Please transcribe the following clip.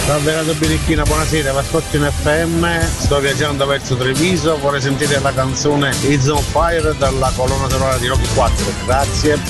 Salve Radio Birichina, buonasera, vi ascolto in FM, sto viaggiando verso Treviso, vorrei sentire la canzone It's on Fire dalla colonna sonora di Rocky 4, grazie.